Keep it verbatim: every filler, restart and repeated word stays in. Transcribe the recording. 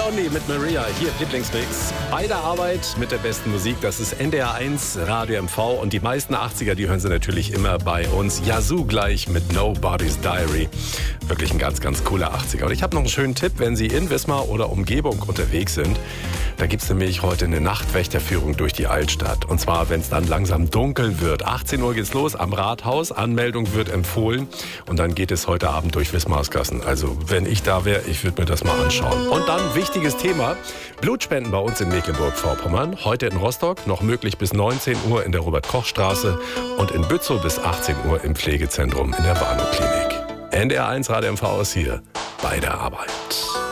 Lonely mit Maria, hier Lieblingsmix. Bei der Arbeit mit der besten Musik, das ist N D R eins Radio M V und die meisten achtziger, die hören sie natürlich immer bei uns. Yazoo gleich mit Nobody's Diary. Wirklich ein ganz, ganz cooler achtziger. Und ich habe noch einen schönen Tipp, wenn Sie in Wismar oder Umgebung unterwegs sind. Da gibt es nämlich heute eine Nachtwächterführung durch die Altstadt. Und zwar, wenn es dann langsam dunkel wird. achtzehn Uhr geht's los am Rathaus. Anmeldung wird empfohlen. Und dann geht es heute Abend durch Wismarsgassen. Also, wenn ich da wäre, ich würde mir das mal anschauen. Und dann, wichtiges Thema, Blutspenden bei uns in Mecklenburg-Vorpommern. Heute in Rostock, noch möglich bis neunzehn Uhr in der Robert-Koch-Straße. Und in Bützow bis achtzehn Uhr im Pflegezentrum in der Warnow-Klinik. N D R eins Radio M V ist hier bei der Arbeit.